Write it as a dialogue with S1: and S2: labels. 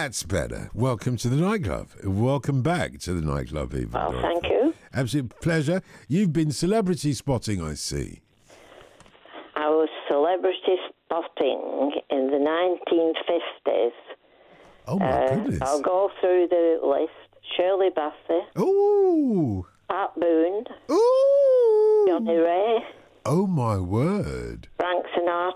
S1: That's better. Welcome to the nightclub. Welcome back to the nightclub, Eva.
S2: Well, thank you.
S1: Absolute pleasure. You've been celebrity spotting, I see.
S2: I was celebrity spotting in the 1950s.
S1: Oh, my goodness.
S2: I'll go through the list. Shirley Bassey.
S1: Ooh.
S2: Pat Boone.
S1: Ooh.
S2: Johnny Ray.
S1: Oh, my word.